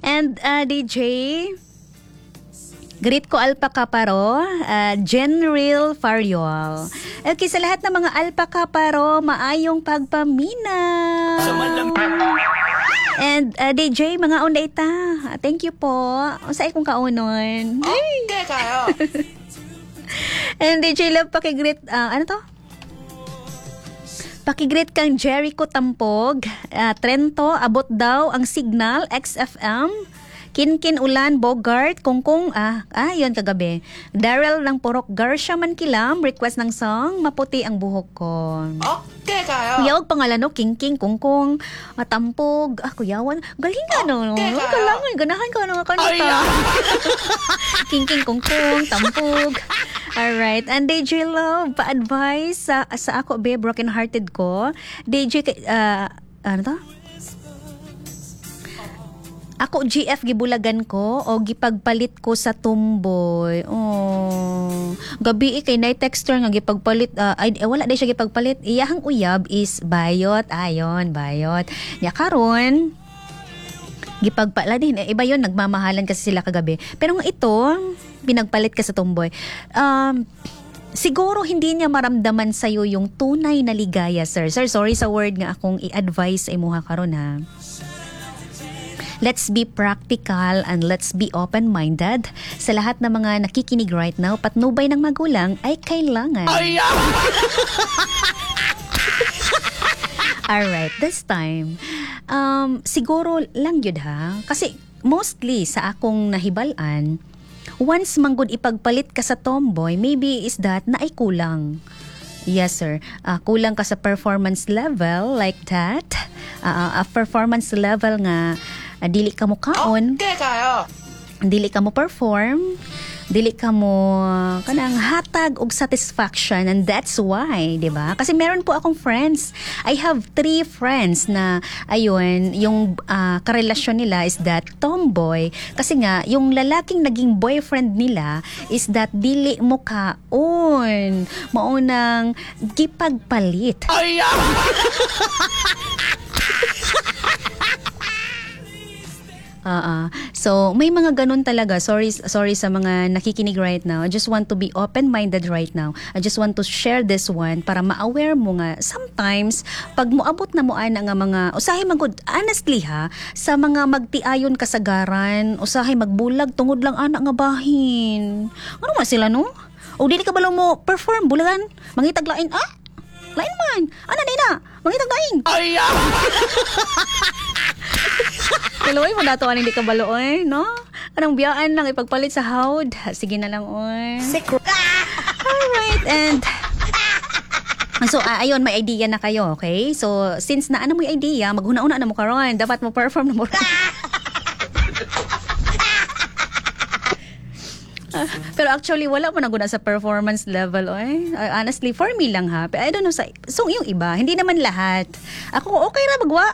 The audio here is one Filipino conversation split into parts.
And DJ, greet ko Alpaca Paro, General Fariol. Okay, sa lahat ng mga Alpaca Paro, maayong pagpamina. And DJ, mga undaita, thank you po. Unsay kong kaunon. Okay kayo. And DJ Love, pakigreet, ano to? Pakigreet kang Jericho Tampog, Trento, abot daw ang signal, XFM, Kinkin Ulan, Bogart, Kungkung, yun kagabi. Daryl ng Purok Garcia Mankilam, request ng song, Maputi ang buhok ko. Okay kayo. Kuyawag pangalan no, Kingking, Kungkung, Tampog, kuyawan, galing ka no. Okay, Kalangan, ganahan ka no, kanita. Kingking, Kungkung, Tampog. Alright, and DJ Love, pa-advise sa ako, be, broken-hearted ko. DJ, ano to? Ako, GF, gibulagan ko o gipagpalit ko sa tumboy. Oh. Gabi, kay night texter nga gipagpalit. Wala din siya gipagpalit. Iyahang uyab is bayot. Ayon, bayot. Ya karon gipagpala din. Iba yun, nagmamahalan kasi sila kagabi. Pero nga ito, pinagpalit ka sa tumboy. Siguro hindi niya maramdaman sa'yo yung tunay na ligaya, sir. Sir, sorry sa word nga akong i-advise sa imuha karon ha. Let's be practical and let's be open-minded. Sa lahat ng mga nakikinig right now, patnubay ng magulang ay kailangan. Alright, this time, siguro lang yun ha. Kasi mostly sa akong nahibalan, once manggod ipagpalit ka sa tomboy, maybe is that na ay kulang. Yes, sir. Kulang ka sa performance level like that. A performance level nga dili ka mo kaon. Okay kayo. Dili ka mo perform. Dili ka mo kanang hatag og satisfaction, and that's why, di ba? Kasi meron po akong friends. I have 3 friends na ayun, yung karelasyon nila is that tomboy. Kasi nga, yung lalaking naging boyfriend nila is that dili mo kaon. Maunang gipagpalit. So, may mga ganun talaga. Sorry sa mga nakikinig right now. I just want to be open-minded right now. I just want to share this one para ma-aware mo nga. Sometimes, pag moabot na mo ana nga mga, usahay magud, honestly ha, sa mga magtiayon kasagaran, usahay magbulag, tungod lang ana nga bahin. Ano man sila no? O dili ka balaw mo perform, bulagan, mangitag lain, lain man. Ana na, mangitag lain. Kaloy mo dato aning di kabalo oy, no? Anong biyaan lang ipagpalit sa hawd. Sige na lang oy. Alright, and so ayun, may idea na kayo, okay? So since na ano mo yung idea, maghuna-una na mo karon, dapat mo perform na mo. Pero actually wala mo naguna sa performance level oy. Honestly, for me lang ha. I don't know so yung iba, hindi naman lahat. Ako okay ra magwa.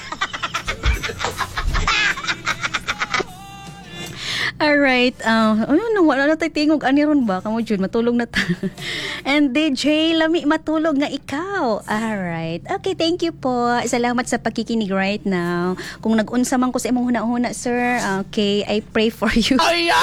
Alright, wala na tayo tingog. Aniron ba? Kamu Jun, matulog na ta. And DJ, lami matulog nga ikaw. Alright. Okay, thank you po. Salamat sa pagkikinig right now. Kung nag-unsa man ko sa imong huna-huna, sir, okay, I pray for you.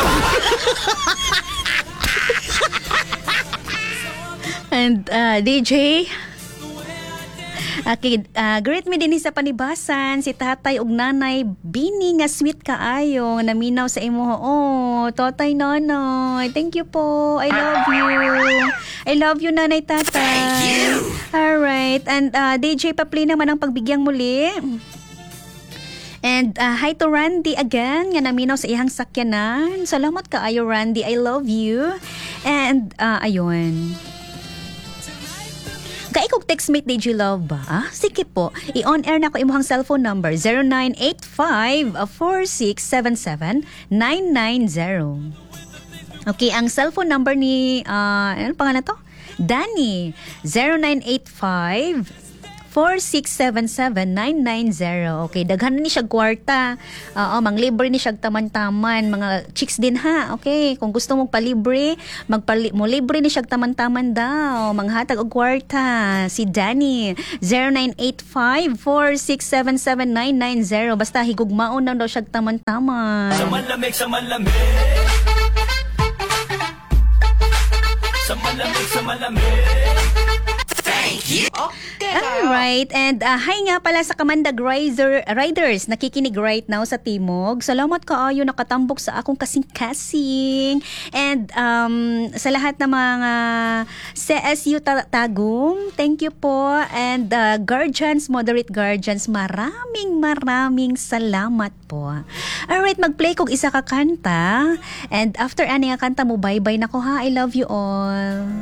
And DJ, okay, greet me din sa panibasan si tatay ug nanay bini nga sweet kaayo naminaw sa imo. Oh, tatay nanay, thank you po. I love you. I love you nanay tatay. Thank you. All right, and DJ pa-play naman ang pagbigyang muli. And hi to Randy again nga naminaw sa ihang sakyanan. Salamat kaayo Randy. I love you. And ayun. Kaikog textmate DJ Love ba? Sige po. I-on air na ko imuhang cellphone number 0985-4677-990. Okay, ang cellphone number ni ano pangalan to? Danny 0985 4677990. Okay, daghan ni siya kwarta. Oo, manglibre ni siya taman-taman. Mga chicks din ha. Okay, kung gusto mong palibre, mo libre ni siya taman-taman daw. Manghatag og kwarta. Si Danny, 0985-4677990. Basta higugmaon na daw siya taman-taman. Sa malamig, sa malamig. Sa malamig, sa malamig. Okay kayo. Alright, and hi nga pala sa Kamandag Riders, nakikinig right now sa Timog. Salamat kaayo nakatambok sa akong kasing-kasing. And sa lahat ng mga CSU Tagum, thank you po. And guardians, moderate guardians, maraming salamat po. Alright, mag-play kog isa ka kanta. And after ani nga kanta mo, bye-bye na ko ha. I love you all.